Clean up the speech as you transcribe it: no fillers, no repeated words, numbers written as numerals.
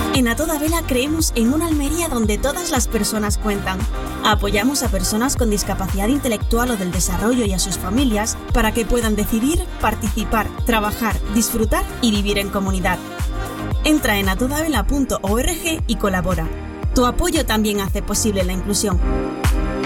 En A Toda Vela creemos en una Almería donde todas las personas cuentan. Apoyamos a personas con discapacidad intelectual o del desarrollo y a sus familias para que puedan decidir, participar, trabajar, disfrutar y vivir en comunidad. Entra en atodavela.org y colabora. Tu apoyo también hace posible la inclusión.